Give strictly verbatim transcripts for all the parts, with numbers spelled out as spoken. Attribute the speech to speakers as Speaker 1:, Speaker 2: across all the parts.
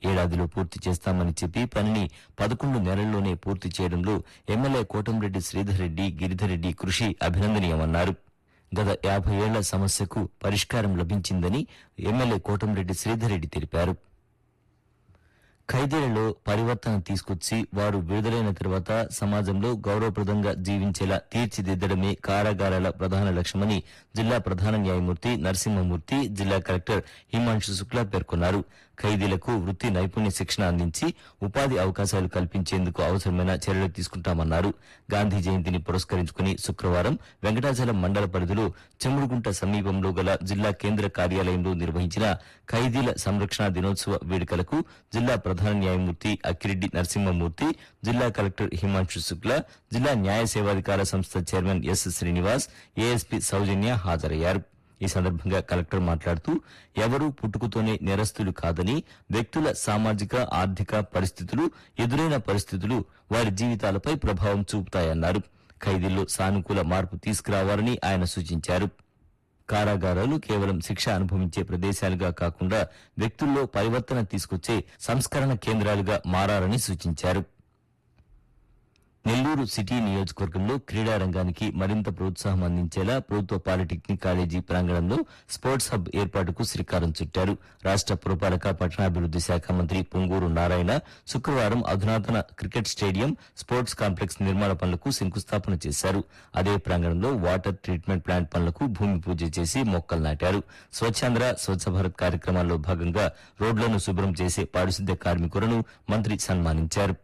Speaker 1: ఏడాదిలో పూర్తి చేస్తామని చెప్పి పనిని పదకొండు నెలల్లోనే పూర్తి చేయడంలో ఎమ్మెల్యే కోటంరెడ్డి శ్రీధర్ రెడ్డి గిరిధర్ రెడ్డి కృషి అభినందనీయమన్నారు. గత యాభై ఏళ్ల సమస్యకు పరిష్కారం లభించిందని ఎమ్మెల్యే కోటంరెడ్డి శ్రీధర్ రెడ్డి తెలిపారు. ఖైదీలలో పరివర్తన తీసుకొచ్చి వారు విడుదలైన తర్వాత సమాజంలో గౌరవప్రదంగా జీవించేలా తీర్చిదిద్దడమే కారాగారాల ప్రధాన లక్ష్యమని జిల్లా ప్రధాన న్యాయమూర్తి నరసింహమూర్తి జిల్లా కలెక్టర్ హిమాంశు శుక్లా పేర్కొన్నారు. ఖైదీలకు వృత్తి నైపుణ్య శిక్షణ అందించి ఉపాధి అవకాశాలు కల్పించేందుకు అవసరమైన చర్యలు తీసుకుంటామన్నారు. గాంధీ జయంతిని పురస్కరించుకుని శుక్రవారం వెంకటాచలం మండల పరిధిలో చెముడుగుంట సమీపంలో గల జిల్లా కేంద్ర కార్యాలయంలో నిర్వహించిన ఖైదీల సంరక్షణ దినోత్సవ వేడుకలకు జిల్లా ప్రధాన న్యాయమూర్తి అక్కిరెడ్డి నరసింహమూర్తి, జిల్లా కలెక్టర్ హిమాంశు శుక్లా, జిల్లా న్యాయ సేవాధికార సంస్థ చైర్మన్ ఎస్ శ్రీనివాస్, ఏఎస్పీ సౌజన్య హాజరయ్యారు. ఈ సందర్భంగా కలెక్టర్ మాట్లాడుతూ ఎవరూ పుట్టుకతోనే నేరస్తులు కాదని, వ్యక్తుల సామాజిక ఆర్థిక పరిస్థితులు, ఎదురైన పరిస్థితులు వారి జీవితాలపై ప్రభావం చూపుతాయన్నారు. ఖైదీల్లో సానుకూల మార్పు తీసుకురావాలని ఆయన సూచించారు. కారాగారాలు కేవలం శిక్ష అనుభవించే ప్రదేశాలుగా కాకుండా వ్యక్తుల్లో పరివర్తన తీసుకొచ్చే సంస్కరణ కేంద్రాలుగా మారాలని సూచించారు. నెల్లూరు సిటీ నియోజకవర్గంలో క్రీడా రంగానికి మరింత ప్రోత్సాహం అందించేలా ప్రభుత్వ పాలిటెక్నిక్ కాలేజీ ప్రాంగణంలో స్పోర్ట్స్ హబ్ ఏర్పాటుకు శ్రీకారం చుట్టారు. రాష్ట పురపాలక పట్టణాభివృద్ది శాఖ మంత్రి పొంగూరు నారాయణ శుక్రవారం అధునాతన క్రికెట్ స్టేడియం, స్పోర్ట్స్ కాంప్లెక్స్ నిర్మాణ పనులకు శంకుస్థాపన చేశారు. అదే ప్రాంగణంలో వాటర్ ట్రీట్మెంట్ ప్లాంట్ పనులకు భూమి పూజ చేసి మొక్కలు నాటారు. స్వచ్ఛాంధ్ర స్వచ్ఛ భారత్ కార్యక్రమాల్లో భాగంగా రోడ్లను శుభ్రం చేసే పారిశుద్ధ్య కార్మికులను మంత్రి సన్మానించారు.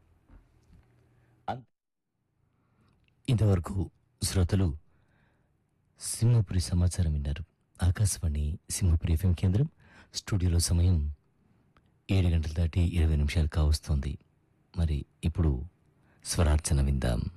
Speaker 1: ఇంతవరకు శ్రోతలు సింహపురి సమాచారం విన్నారు. ఆకాశవాణి సింహపురి ఎఫ్ఎం కేంద్రం. స్టూడియోలో సమయం ఏడు గంటలు దాటి ఇరవై నిమిషాలు కావస్తోంది. మరి ఇప్పుడు స్వరార్చన విందాం.